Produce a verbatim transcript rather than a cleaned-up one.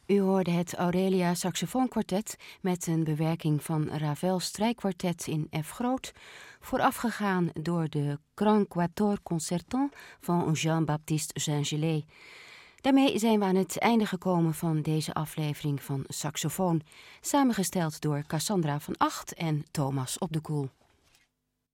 U hoorde het Aurelia Saxofoonkwartet met een bewerking van Ravel's strijkkwartet in F groot, voorafgegaan door de Grand Quatuor Concertant van Jean-Baptiste Saint-Gelais. Daarmee zijn we aan het einde gekomen van deze aflevering van Saxofoon, samengesteld door Cassandra van Acht en Thomas op de Koel.